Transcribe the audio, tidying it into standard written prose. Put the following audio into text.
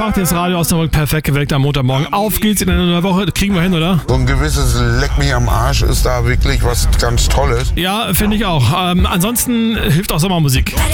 macht jetzt Radio Osnabrück perfekt geweckt am Montagmorgen. Auf geht's in einer neuen Woche. Kriegen wir hin, oder? So ein gewisses Leck mich am Arsch ist da wirklich was ganz Tolles. Ja, finde ich auch. Ansonsten hilft auch Sommermusik.